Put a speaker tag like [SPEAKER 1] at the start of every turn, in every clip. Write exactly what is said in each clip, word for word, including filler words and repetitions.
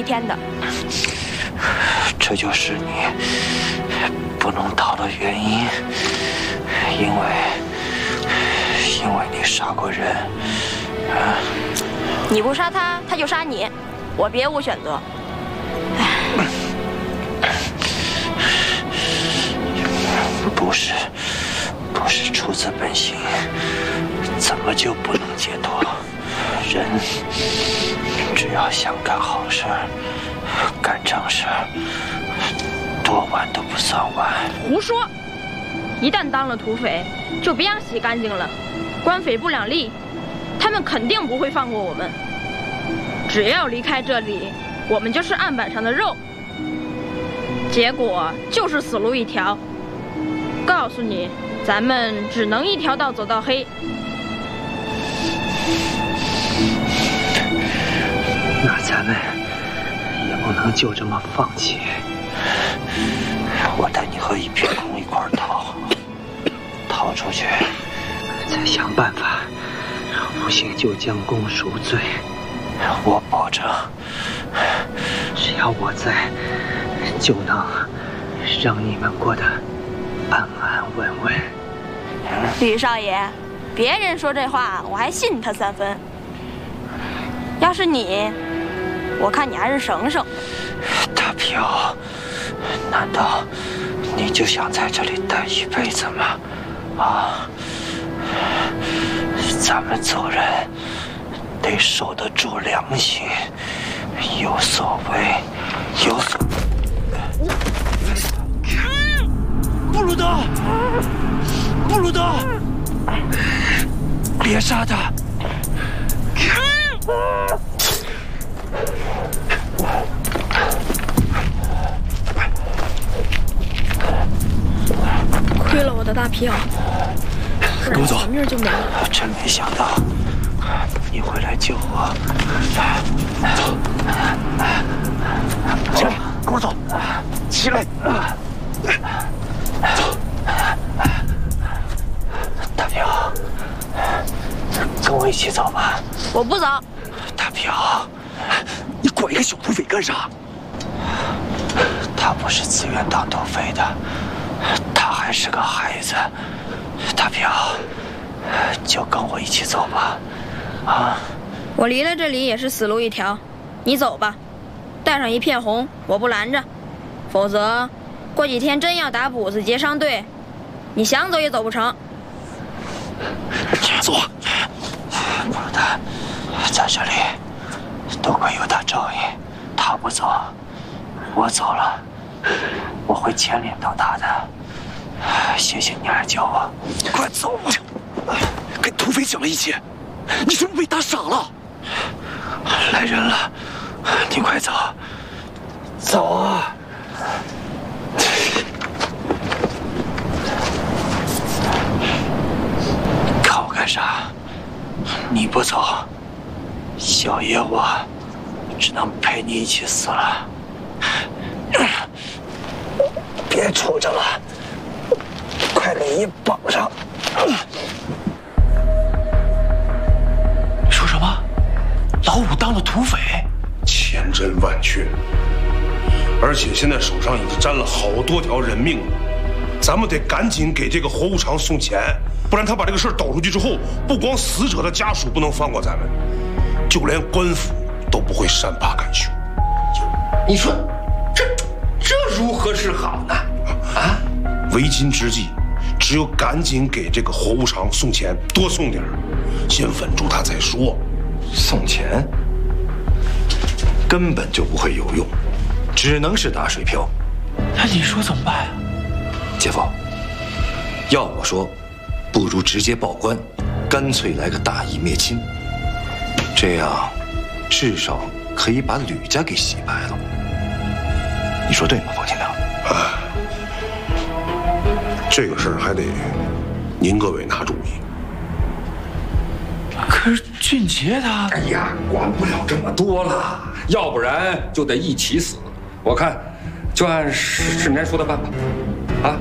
[SPEAKER 1] 一天的。
[SPEAKER 2] 这就是你不能逃的原因，因为因为你杀过人。啊！
[SPEAKER 1] 你不杀他，他就杀你，我别无选择。
[SPEAKER 2] 不是，不是出自本心，怎么就不能解脱？人只要想干好事，干正事，多晚都不算晚。
[SPEAKER 1] 胡说！一旦当了土匪，就别想洗干净了。官匪不两立，他们肯定不会放过我们。只要离开这里，我们就是案板上的肉。结果就是死路一条。告诉你，咱们只能一条道走到黑。
[SPEAKER 2] 那咱们也不能就这么放弃。我带你和一片空一块儿逃，逃出去，再想办法让吴兴就将功赎罪。我保证，只要我在，就能让你们过得安安稳稳。
[SPEAKER 1] 吕少爷，别人说这话我还信他三分，要是你，我看你还是省省。
[SPEAKER 2] 大飘，难道你就想在这里待一辈子吗？啊，咱们做人得守得住良心，有所为，有所。布鲁德，布鲁德，别杀他！
[SPEAKER 1] 亏了我的大票，
[SPEAKER 3] 跟我走，
[SPEAKER 1] 命就没了。
[SPEAKER 2] 真没想到你会来救我。
[SPEAKER 3] 起来，跟我走，起来。
[SPEAKER 2] 走，大飘，跟我一起走吧。
[SPEAKER 1] 我不走。
[SPEAKER 2] 大飘，
[SPEAKER 3] 你管一个小土匪干啥？
[SPEAKER 2] 他不是自愿当土匪的，他还是个孩子。大飘，就跟我一起走吧。啊！
[SPEAKER 1] 我离了这里也是死路一条，你走吧，带上一片红，我不拦着，否则。过几天真要打补子劫商队，你想走也走不成。
[SPEAKER 3] 走。
[SPEAKER 2] 布鲁德，在这里多亏有他照应，他不走，我走了，我会牵连到他的。谢谢你来救我，
[SPEAKER 3] 快走！跟土匪讲了一切，你是不是被打傻了？
[SPEAKER 2] 来人了，你快走，走啊！看我干啥？你不走，小爷我只能陪你一起死了。别杵着了，快给一绑上。
[SPEAKER 3] 你说什么？老五当了土匪？
[SPEAKER 4] 千真万确。而且现在手上已经沾了好多条人命了，咱们得赶紧给这个活物厂送钱，不然他把这个事儿抖出去之后，不光死者的家属不能放过咱们，就连官府都不会善罢甘休。
[SPEAKER 5] 你说，这这如何是好呢？啊！
[SPEAKER 4] 为今之计，只有赶紧给这个活物厂送钱，多送点儿，先稳住他再说。
[SPEAKER 5] 送钱根本就不会有用。只能是打水漂。
[SPEAKER 3] 那你说怎么办啊？
[SPEAKER 5] 姐夫，要我说，不如直接报官，干脆来个大义灭亲，这样至少可以把吕家给洗白了。你说对吗，方县长？
[SPEAKER 4] 啊，这个事儿还得您各位拿主意。
[SPEAKER 3] 可是俊杰他……
[SPEAKER 5] 哎呀，管不了这么多了，要不然就得一起死。我看，就按世年说的办吧，啊！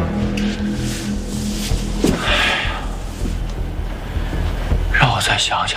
[SPEAKER 3] 让我再想想。